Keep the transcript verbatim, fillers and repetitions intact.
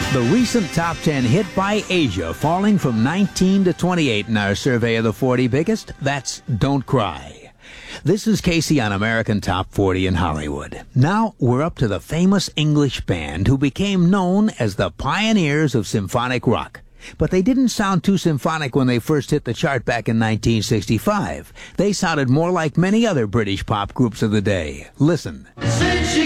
The recent top ten hit by Asia, falling from nineteen to twenty-eight in our survey of the forty biggest. That's Don't Cry. This is Casey on American Top forty in Hollywood. Now we're up to the famous English band who became known as the pioneers of symphonic rock. But they didn't sound too symphonic when they first hit the chart back in nineteen sixty-five. They sounded more like many other British pop groups of the day. Listen. Since she